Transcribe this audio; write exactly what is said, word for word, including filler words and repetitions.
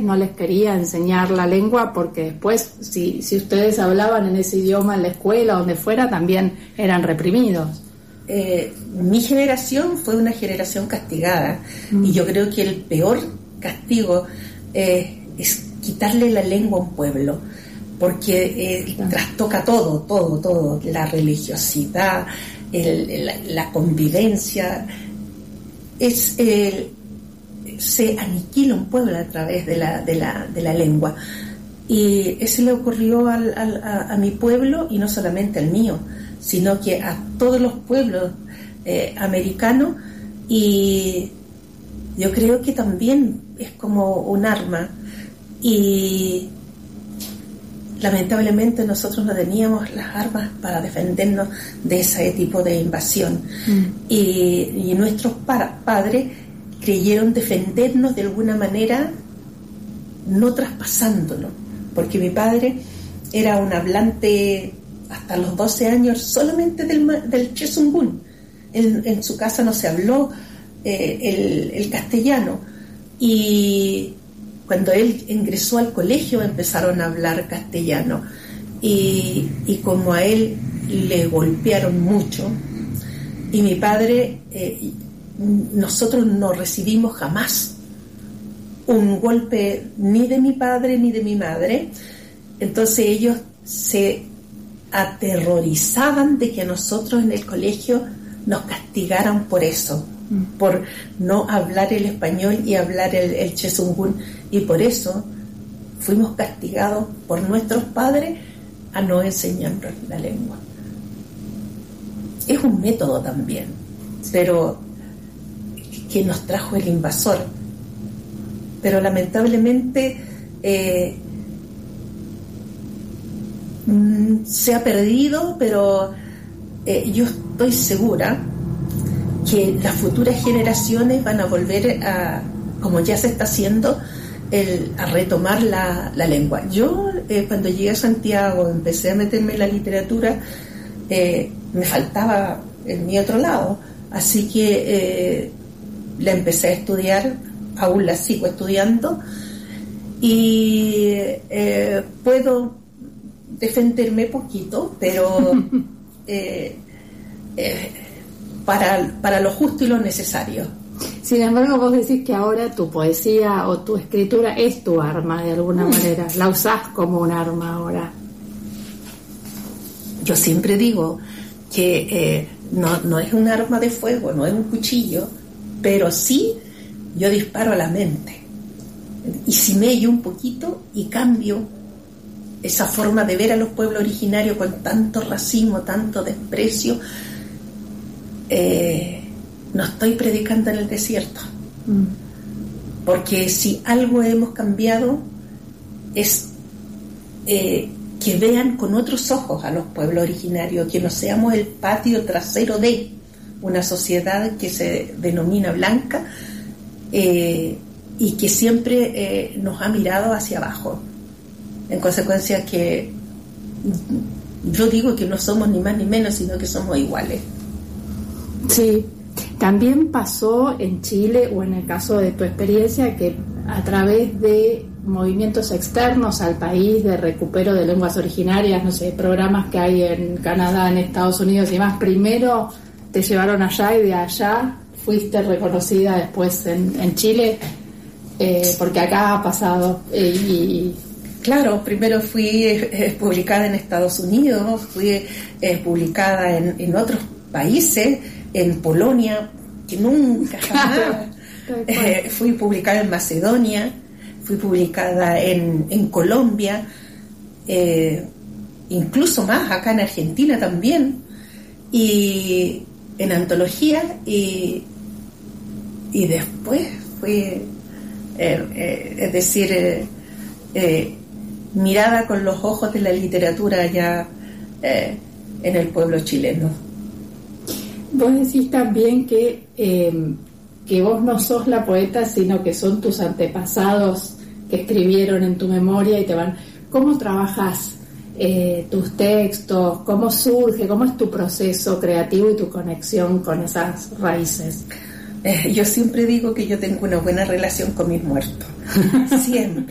no les quería enseñar la lengua porque después, si, si ustedes hablaban en ese idioma en la escuela, donde fuera, también eran reprimidos. Eh, mi generación fue una generación castigada, mm. y yo creo que el peor castigo eh, es quitarle la lengua a un pueblo, porque eh, claro. trastoca todo, todo, todo, la religiosidad, el, la, la convivencia, es el, se aniquila un pueblo a través de la, de la, de la lengua, y eso le ocurrió al, al, a, a mi pueblo, y no solamente al mío, sino que a todos los pueblos eh, americanos, y yo creo que también es como un arma, y lamentablemente nosotros no teníamos las armas para defendernos de ese tipo de invasión, mm. y, y nuestros pa- padres creyeron defendernos de alguna manera no traspasándolo, porque mi padre era un hablante hasta los doce años solamente del, del Chesungun. En, en su casa no se habló eh, el, el castellano, y cuando él ingresó al colegio empezaron a hablar castellano, y, y como a él le golpearon mucho, y mi padre, eh, nosotros no recibimos jamás un golpe ni de mi padre ni de mi madre, entonces ellos se aterrorizaban de que a nosotros en el colegio nos castigaran por eso, mm. por no hablar el español y hablar el, el Chesungun, y por eso fuimos castigados por nuestros padres a no enseñarnos la lengua. Es un método también, pero que nos trajo el invasor, pero lamentablemente eh, se ha perdido, pero eh, yo estoy segura que las futuras generaciones van a volver a, como ya se está haciendo, el, a retomar la, la lengua. Yo eh, cuando llegué a Santiago empecé a meterme en la literatura, eh, me faltaba en mi otro lado, así que eh, la empecé a estudiar, aún la sigo estudiando, y eh, puedo defenderme poquito, pero eh, eh, para, para lo justo y lo necesario. Sin embargo, vos decís que ahora tu poesía o tu escritura es tu arma de alguna mm. manera, la usás como un arma ahora. Yo siempre digo que eh, no, no es un arma de fuego, no es un cuchillo, pero sí yo disparo a la mente, y si mello un poquito y cambio esa forma de ver a los pueblos originarios con tanto racismo, tanto desprecio, eh, no estoy predicando en el desierto, mm. porque si algo hemos cambiado es eh, que vean con otros ojos a los pueblos originarios, que no seamos el patio trasero de una sociedad que se denomina blanca, eh, y que siempre eh, nos ha mirado hacia abajo. En consecuencia que yo digo que no somos ni más ni menos, sino que somos iguales. Sí, también pasó en Chile, o en el caso de tu experiencia, que a través de movimientos externos al país de recupero de lenguas originarias, no sé, programas que hay en Canadá, en Estados Unidos y demás, primero te llevaron allá y de allá fuiste reconocida después en, en Chile, eh, porque acá ha pasado eh, y... Claro, primero fui eh, publicada en Estados Unidos, fui eh, publicada en, en otros países, en Polonia, que nunca jamás, eh, fui publicada en Macedonia, fui publicada en, en Colombia, eh, incluso más acá en Argentina también, y en antología, y, y después fui, eh, eh, es decir, eh, eh, mirada con los ojos de la literatura allá eh, en el pueblo chileno. Vos decís también que, eh, que vos no sos la poeta, sino que son tus antepasados que escribieron en tu memoria y te van... ¿Cómo trabajas eh, tus textos? ¿Cómo surge? ¿Cómo es tu proceso creativo y tu conexión con esas raíces? Eh, yo siempre digo que yo tengo una buena relación con mis muertos. Siempre.